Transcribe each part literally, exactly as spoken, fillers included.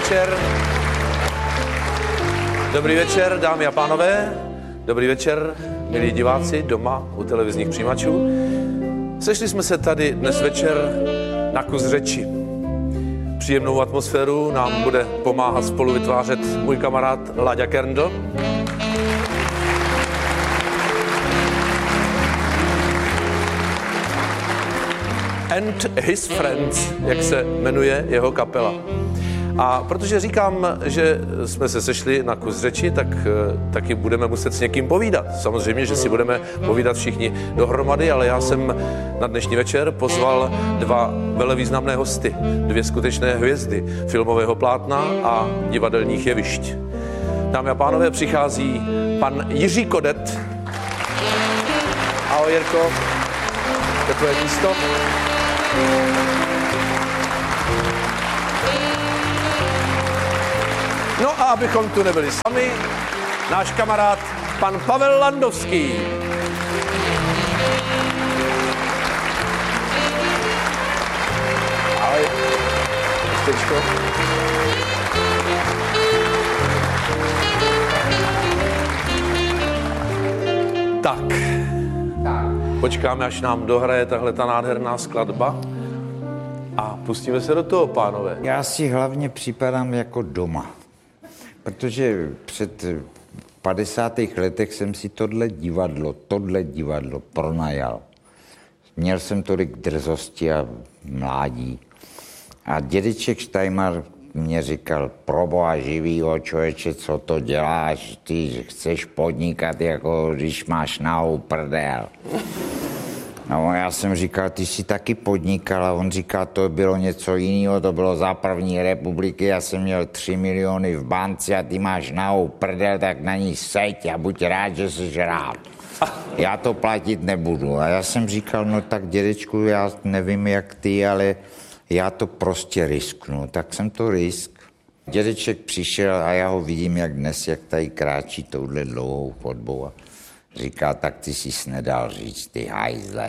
večer. Dobrý večer, dámy a pánové. Dobrý večer, milí diváci doma u televizních přijímačů. Sešli jsme se tady dnes večer na kus řeči. Příjemnou atmosféru nám bude pomáhat spolu vytvářet můj kamarád Láďa Kerndl. And his friends, jak se jmenuje jeho kapela. A protože říkám, že jsme se sešli na kus řeči, tak taky budeme muset s někým povídat. Samozřejmě, že si budeme povídat všichni dohromady, ale já jsem na dnešní večer pozval dva velevýznamné hosty, dvě skutečné hvězdy filmového plátna a divadelních jevišť. Dámy a pánové, přichází pan Jiří Kodet. Ahoj, Jirko. Je tvoje místo. No a abychom tu nebyli sami, náš kamarád pan Pavel Landovský. Ahoj. Stečko. Tak. Počkáme, až nám dohraje tahle ta nádherná skladba a pustíme se do toho, pánové. Já si hlavně připadám jako doma, protože před padesátých letech jsem si tohle divadlo, tohle divadlo pronajal. Měl jsem tolik drzosti a mládí. A dědeček Štajmar mě říkal, proboha živýho člověče, co to děláš, ty chceš podnikat, jako když máš nahou prdel. No, já jsem říkal, ty jsi taky podnikal, a on říkal, to bylo něco jiného, to bylo za první republiky, já jsem měl tři miliony v bance a ty máš nahou prdel, tak na ní seď a buď rád, že jsi rád. Já to platit nebudu. A já jsem říkal, no tak dědečku, já nevím jak ty, ale já to prostě risknu. Tak jsem to risk. Dědeček přišel a já ho vidím, jak dnes, jak tady kráčí touhle dlouhou chodbou. Říká, tak ty jsi nedal říct, ty hajzle.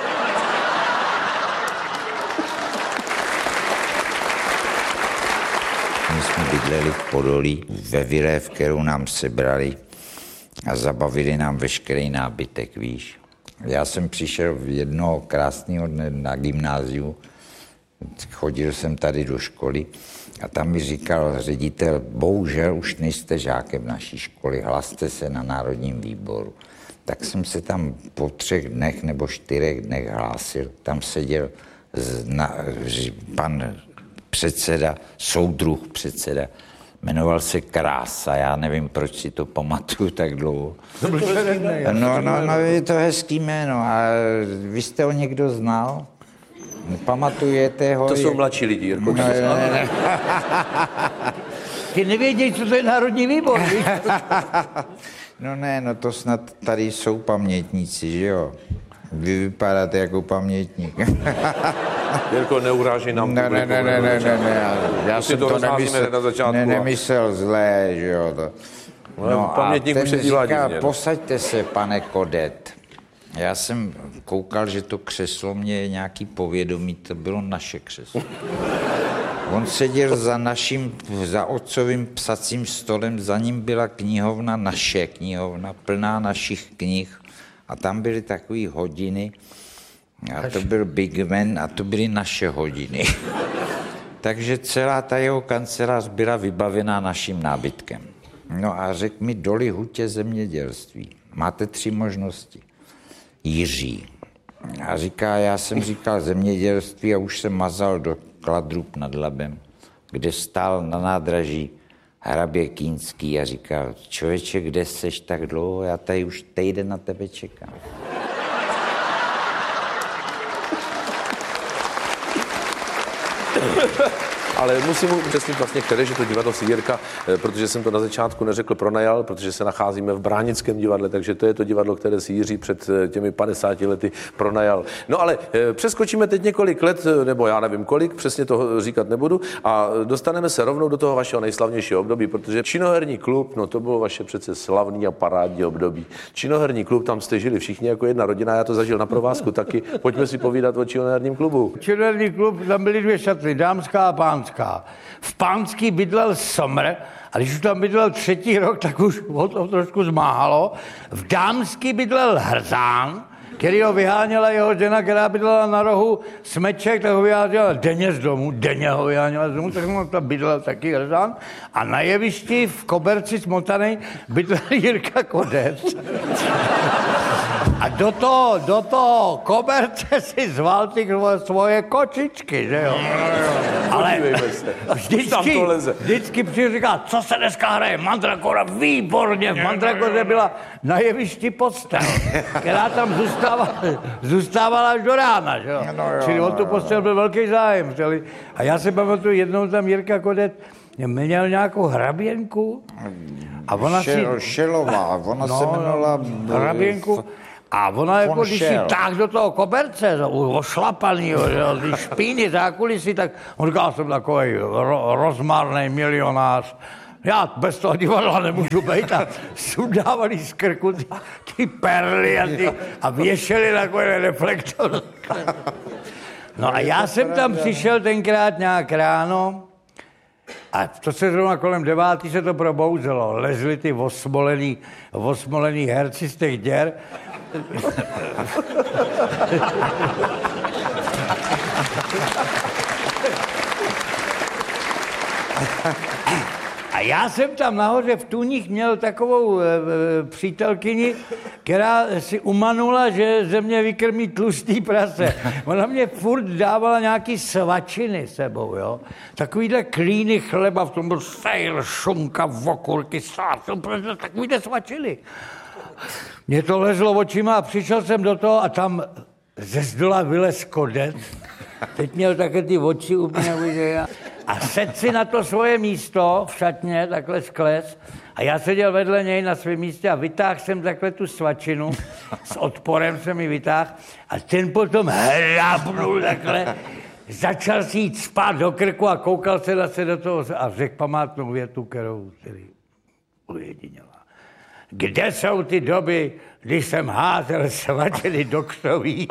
My jsme bydleli v Podolí, ve vile, kterou nám sebrali a zabavili nám veškerý nábytek, víš. Já jsem přišel jednoho krásného dne na gymnáziu, chodil jsem tady do školy a tam mi říkal ředitel, bohužel už nejste žákem naší školy, hlaste se na národním výboru. Tak jsem se tam po třech dnech nebo čtyřech dnech hlásil. Tam seděl zna, pan předseda, soudruh předseda, jmenoval se Krása, já nevím, proč si to pamatuju tak dlouho. No, no, no, je to hezký jméno. A vy jste ho někdo znal? Pamatujete ho? To jsou mladší lidi, Jirko. No, ne, ne. Ty nevědějí, co to je Národní výbor, víš? No ne, no to snad tady jsou pamětníci, že jo? Vy vypadáte jako pamětník. Jirko, neurážej nám ne, ne, ne, ne, ne, ne, ne, já jsem to, to nemyslel, na začátku, ne, nemyslel zlé, že jo? To. No a ten se říká, divně, posaďte se, pane Kodet. Já jsem koukal, že to křeslo mě je nějaký povědomí, to bylo naše křeslo. On seděl za naším, za otcovým psacím stolem, za ním byla knihovna, naše knihovna, plná našich knih. A tam byly takové hodiny, a to byl Big Man, a to byly naše hodiny. Takže celá ta jeho kancelář byla vybavená naším nábytkem. No a řekl mi, Doli hutě zemědělství. Máte tři možnosti. Jiří. A říká, já jsem říkal zemědělství a už jsem mazal do Kladrub nad Labem, kde stál na nádraží hrabě Kýnský a říkal, člověče, kde seš tak dlouho, já tady už týden na tebe čekám. Ale musím mu upřesnit vlastně, které, že to divadlo si Jirka, protože jsem to na začátku neřekl, pronajal, protože se nacházíme v Bránickém divadle, takže to je to divadlo, které si Jiří před těmi padesáti lety pronajal. No ale přeskočíme teď několik let, nebo já nevím kolik, přesně to říkat nebudu, a dostaneme se rovnou do toho vašeho nejslavnějšího období, protože Činoherní klub, no to bylo vaše přece slavný a parádní období. Činoherní klub, tam jste žili všichni jako jedna rodina, já to zažil na provázku taky. Pojďme si povídat o Činoherním klubu. Činoherní klub, tam byly dvě šatny, dámská a pánská. Pánska. V Pánský bydlel Somr, a když už tam bydlel třetí rok, tak už o to trošku zmáhalo. V Dámský bydlel Hrzán, který ho vyháněla jeho žena, která bydlela na rohu Smeček, tak ho vyháněla denně z domu, denně ho vyháněla z domu, tak mu tam bydlel taky Hrzán. A na jevišti v Koberci smotanej bydlel Jirka Kodec. A do toho, do toho Koberce si zval ty svoje kočičky, že jo? Ale vždycky, vždycky přijde říká, co se dneska hraje? Mandragora, výborně, v Mandragoře byla na jevišti postel, která tam zůstávala, zůstávala až do rána, že jo? Čili o tu postel byl velký zájem. A já si pamatuju, jednou tam Jirka Kodec měl nějakou hraběnku a ona Šel, si... Šelová, ona no, se jmenovala... Hraběnku. A ona jako, když si táh do toho Koberce, ošlapanýho, ty špíny, zákulisí, tak on říkal, jsem takový ro, rozmarný milionář. Já bez toho divadla nemůžu být a sundávali z krku ty, ty perly a, ty, a věšeli takový reflektor. No a já jsem tam přišel tenkrát nějak ráno a to se zrovna kolem devátý se to probouzelo. Lezli ty osmolený, osmolený herci z těch děr. A já jsem tam nahoře v Tůních měl takovou e, e, přítelkyni, která si umanula, že ze mě vykrmí tlustý prase. Ona mě furt dávala nějaký svačiny sebou, jo. Takovýhle klíny chleba, v tom byl sejr, šunka, okurky, sás, takovýhle svačiny. Mně to lezlo očima a přišel jsem do toho a tam ze zdola vylez Kodec. Teď měl také ty oči úplně vidět. A sedl si na to svoje místo v šatně, takhle skles. A já seděl vedle něj na svém místě a vytáhl jsem takhle tu svačinu. S odporem jsem ji vytáhl. A ten potom hrabnul takhle. Začal si jít spát do krku a koukal se zase do toho a řekl památnou větu, kterou tedy ujediněla. Kde jsou ty doby, když jsem házel svačiny do křoví?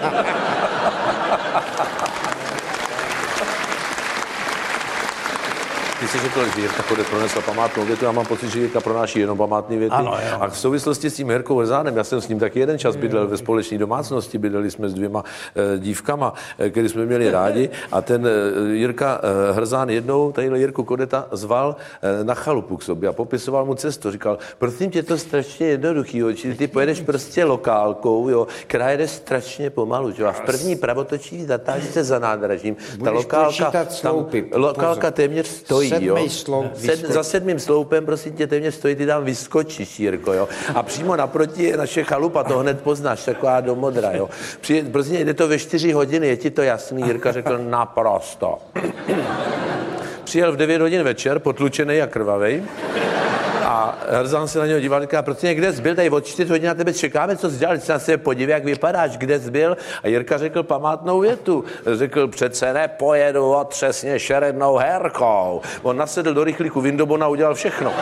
Ty jsi řekl, že Jirka Kodec pronesla památnou větu, já mám pocit, že Jirka pronáší jenom památné věty. Ano, a v souvislosti s tím Jirkou Hrzánem, já jsem s ním taky jeden čas bydlel ve společné domácnosti, bydleli jsme s dvěma e, dívkama, e, který jsme měli rádi a ten e, Jirka e, Hrzán jednou, tadyhle Jirku Kodeta zval e, na chalupu k sobě a popisoval mu cestu. Říkal, prosím tě, to strašně jednoduchý, jo, čili ty pojedeš prostě lokálkou, jo, která jede strašně pomalu, jo, a v první pravotočí zatáčce za nádražím. Ta lokálka, tam, lokálka téměř stojí. Sloup, Sed, za sedmým sloupem, prosím tě, téměř stojí, ty tam vyskočíš, Jirko, jo. A přímo naproti je naše chalupa, to hned poznáš, taková do modra, jo. Přijde, prosím tě, jde to ve čtyři hodiny, je ti to jasný, Jirka řekl naprosto. Přijel v devět hodin večer, potlučený a krvavej. A Hrzán se na něho díval, říká, prostě kde jsi byl, tady od čtyři hodin na tebe čekáme, co jsi dělal, když se na sebe podívej, jak vypadáš, kde jsi byl. A Jirka řekl památnou větu. Řekl, přece nepojedu otřesně šerednou herkou. On nasedl do rychlíku Windobona a udělal všechno.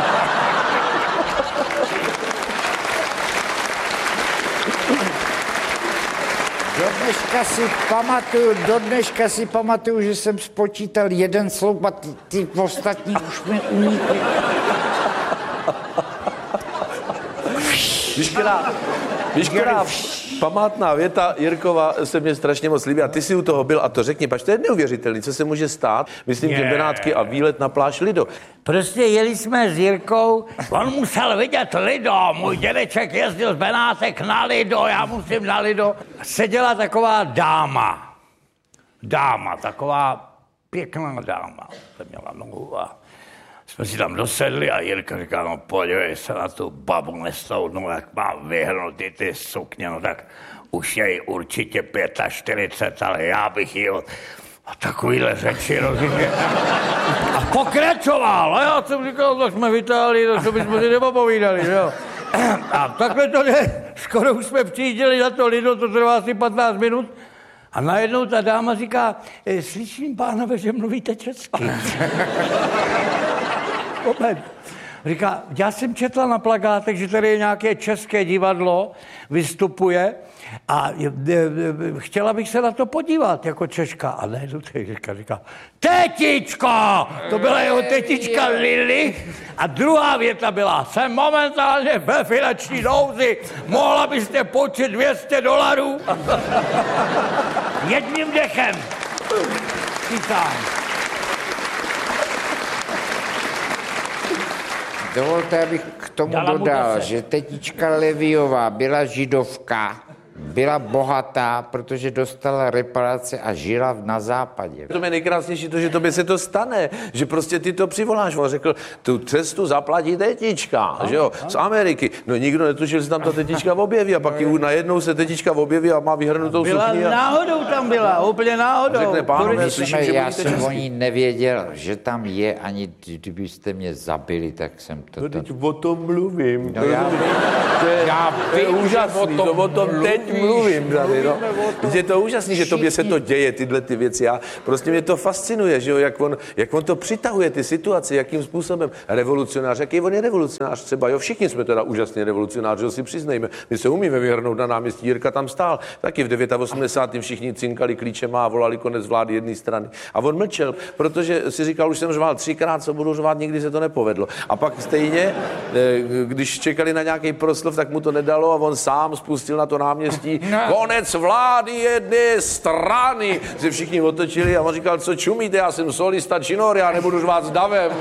Do dneška si pamatuju, do dneška si pamatuju, že jsem spočítal jeden sloup a ty, ty ostatní už mi unikly. Víš, která, víš, která památná věta Jirkova se mě strašně moc líbí a ty si u toho byl a to řekni, pač to je neuvěřitelný, co se může stát, myslím, yeah. že Benátky a výlet na pláž Lido. Prostě jeli jsme s Jirkou, on musel vidět Lido, můj dědeček jezdil z Benátek na Lido, já musím na Lido. Seděla taková dáma, dáma, taková pěkná dáma, to měla nohu a jsme si tam dosedli a Jirka říká, no podívej se na tu babu nestoudnou, jak má vyhnutý ty sukně, no tak už je jí určitě čtyřicet pět, ale já bych jí od... A takovýhle řeči, rozumím. A pokračoval, a já jsem říkal, to jsme vytáhli, to bychom si nepopovídali, jo. A takhle to jde, skoro už jsme přijížděli na to Lido, to trvá asi patnáct minut. A najednou ta dáma říká, slyším, pánové, že mluvíte česky. Moment. Říká, já jsem četla na plakátech, že tady je nějaké české divadlo, vystupuje a chtěla bych se na to podívat jako Češka. A ne, to Češka říká, tetičko! To byla jeho tetička Lily. A druhá věta byla, jsem momentálně ve finanční nouzi, mohla byste počít dvě stě dolarů? Jedním dechem. Chytám. Dovolte, abych k tomu Dala mu dodal, deset. že tetička Leviová byla židovka, byla bohatá, protože dostala reparace a žila na západě. To je nejkrásnější to, že tobě se to stane, že prostě ty to přivoláš. On řekl, tu cestu zaplatí tetička, že jo, z Ameriky. No nikdo netušil, že se tam ta tetička objeví a pak ji najednou se tetička objeví a má vyhrnutou Byla sukni. A... náhodou tam byla, úplně náhodou. Řekne, pánové, Turist- slyším, že Já mluvíte jsem česky. o ní nevěděl, že tam je, ani kdybyste mě zabili, tak jsem to... No to... teď o tom mluvím. No já vím, To je, já to je vím, že úžasný, o tom to o tom teď mluvíš. mluvím tady, no. Je to úžasný, že tobě se to děje, tyhle ty věci. Já, prostě mě to fascinuje, že jo, jak on, jak on to přitahuje, ty situace, jakým způsobem. Revolucionář, jaký on je revolucionář třeba, jo, všichni jsme teda úžasně revolucionáři, jo, si přiznejme. My se umíme vyhrnout na náměstí, Jirka tam stál, taky v osmdesátém devátém všichni cinkali klíčema a volali konec vlády jedné strany. A on mlčel, protože si říkal, už jsem řval třikrát, co budu řvát, nikdy se to nepovedlo. A pak stejně, když čekali na nějaký proslov, tak mu to nedalo a on sám spustil na to náměstí konec vlády jedné strany. Se všichni otočili a on říkal, co čumíte, já jsem solista činor, já nebudu řvát s davem.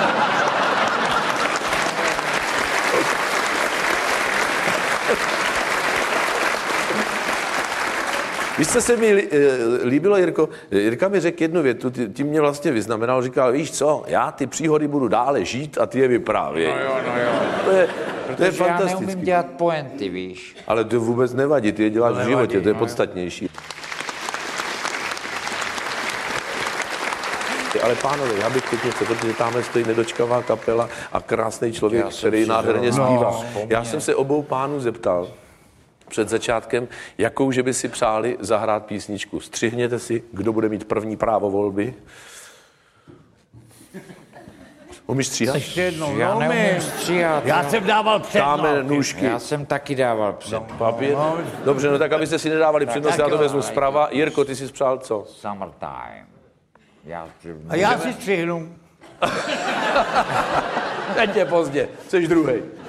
Víš, co se mi líbilo, Jirko? Jirka mi řekl jednu větu, ty, ty mě vlastně vyznamenal, říkal, víš co, já ty příhody budu dále žít a ty je vyprávěj. No jo, no jo. To je, to je Protože já fantastický. neumím dělat pointy, víš. Ale to vůbec nevadí, ty je děláš v životě, to je podstatnější. Ale pánové, já bych teď něco, protože tamhle stojí nedočkavá kapela a krásný člověk, Já jsem který si nádherně zrovna zpívá. vzpomněl. Já jsem se obou pánů zeptal před začátkem, jakou, že by si přáli zahrát písničku. Střihněte si, kdo bude mít první právo volby. Umíš stříhat? Ještě jednou, Já no, neumím my. stříhat. Já jo. jsem dával přednost. Dáme nůžky. Já jsem taky dával před. Papír? Dobře, no tak abyste si nedávali přednost, já to jo, vezmu ale- zprava. Jirko, ty jsi přál co? Summertime. Já, A já si střihnu. Teď je pozdě, jsi druhej.